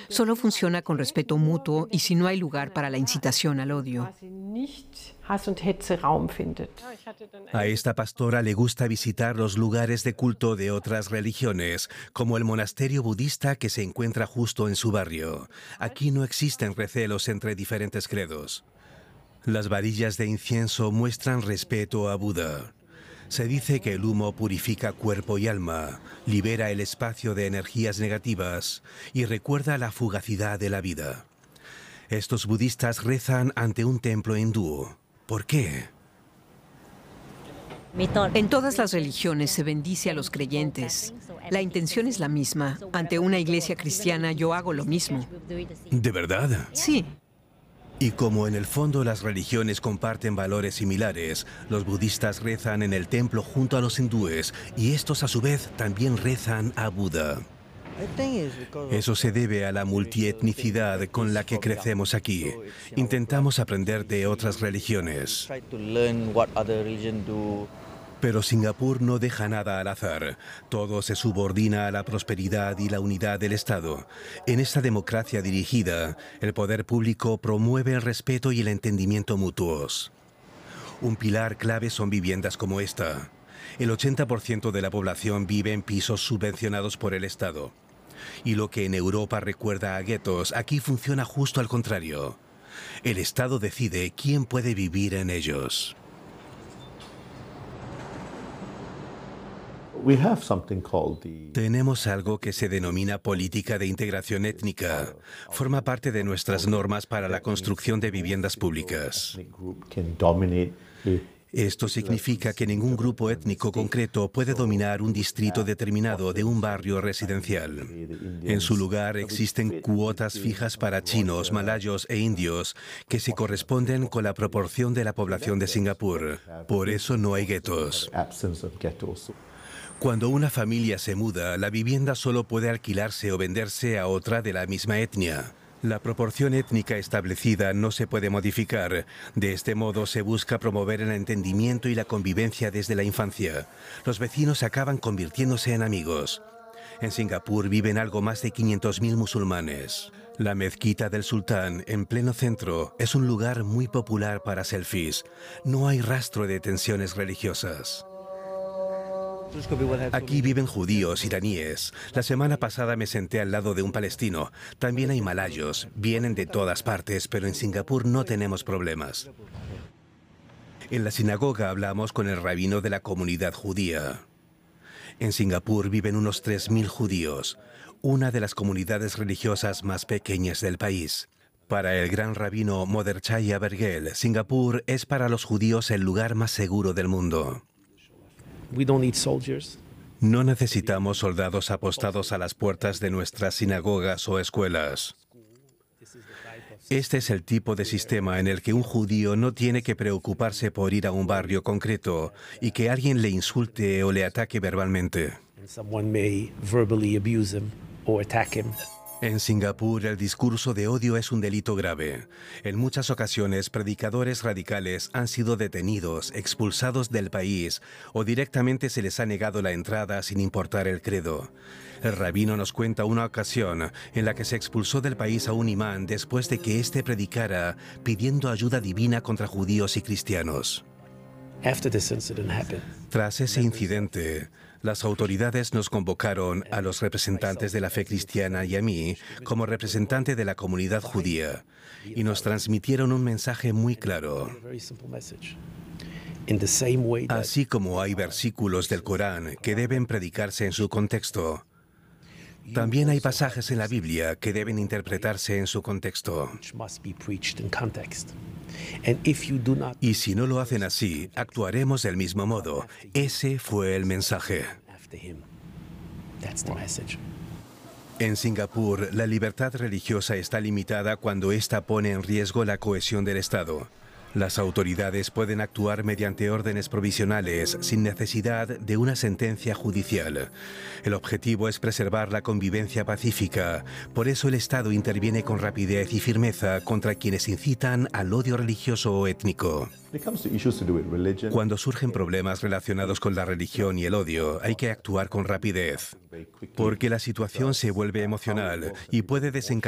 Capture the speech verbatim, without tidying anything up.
Solo funciona con respeto mutuo y si no hay lugar para la incitación al odio. A esta pastora le gusta visitar los lugares de culto de otras religiones, como el monasterio budista que se encuentra justo en su barrio. Aquí no existen recelos entre diferentes credos. Las varillas de incienso muestran respeto a Buda. Se dice que el humo purifica cuerpo y alma, libera el espacio de energías negativas y recuerda la fugacidad de la vida. Estos budistas rezan ante un templo hindú. ¿Por qué? En todas las religiones se bendice a los creyentes. La intención es la misma. Ante una iglesia cristiana yo hago lo mismo. ¿De verdad? Sí. Y como en el fondo las religiones comparten valores similares, los budistas rezan en el templo junto a los hindúes y estos a su vez también rezan a Buda. Eso se debe a la multietnicidad con la que crecemos aquí. Intentamos aprender de otras religiones. Pero Singapur no deja nada al azar. Todo se subordina a la prosperidad y la unidad del Estado. En esta democracia dirigida, el poder público promueve el respeto y el entendimiento mutuos. Un pilar clave son viviendas como esta. El ochenta por ciento de la población vive en pisos subvencionados por el Estado. Y lo que en Europa recuerda a guetos, aquí funciona justo al contrario. El Estado decide quién puede vivir en ellos. Tenemos algo que se denomina política de integración étnica. Forma parte de nuestras normas para la construcción de viviendas públicas. Esto significa que ningún grupo étnico concreto puede dominar un distrito determinado de un barrio residencial. En su lugar existen cuotas fijas para chinos, malayos e indios que se corresponden con la proporción de la población de Singapur. Por eso no hay guetos. Cuando una familia se muda, la vivienda solo puede alquilarse o venderse a otra de la misma etnia. La proporción étnica establecida no se puede modificar. De este modo se busca promover el entendimiento y la convivencia desde la infancia. Los vecinos acaban convirtiéndose en amigos. En Singapur viven algo más de quinientos mil musulmanes. La mezquita del Sultán, en pleno centro, es un lugar muy popular para selfies. No hay rastro de tensiones religiosas. Aquí viven judíos, iraníes. La semana pasada me senté al lado de un palestino. También hay malayos. Vienen de todas partes, pero en Singapur no tenemos problemas. En la sinagoga hablamos con el rabino de la comunidad judía. En Singapur viven unos tres mil judíos, una de las comunidades religiosas más pequeñas del país. Para el gran rabino Moderchaya Bergel, Singapur es para los judíos el lugar más seguro del mundo. No necesitamos soldados apostados a las puertas de nuestras sinagogas o escuelas. Este es el tipo de sistema en el que un judío no tiene que preocuparse por ir a un barrio concreto y que alguien le insulte o le ataque verbalmente. En Singapur, el discurso de odio es un delito grave. En muchas ocasiones, predicadores radicales han sido detenidos, expulsados del país o directamente se les ha negado la entrada sin importar el credo. El rabino nos cuenta una ocasión en la que se expulsó del país a un imán después de que éste predicara pidiendo ayuda divina contra judíos y cristianos. Tras ese incidente, las autoridades nos convocaron a los representantes de la fe cristiana y a mí como representante de la comunidad judía y nos transmitieron un mensaje muy claro. Así como hay versículos del Corán que deben predicarse en su contexto, también hay pasajes en la Biblia que deben interpretarse en su contexto. Y si no lo hacen así, actuaremos del mismo modo. Ese fue el mensaje. En Singapur, la libertad religiosa está limitada cuando ésta pone en riesgo la cohesión del Estado. Las autoridades pueden actuar mediante órdenes provisionales sin necesidad de una sentencia judicial. El objetivo es preservar la convivencia pacífica. Por eso el Estado interviene con rapidez y firmeza contra quienes incitan al odio religioso o étnico. Cuando surgen problemas relacionados con la religión y el odio, hay que actuar con rapidez, porque la situación se vuelve emocional y puede desencadenar